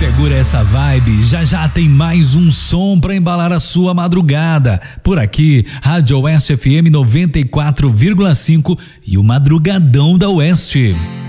Segura essa vibe, já já tem mais um som pra embalar a sua madrugada. Por aqui, Rádio Oeste FM 94,5 e o Madrugadão da Oeste.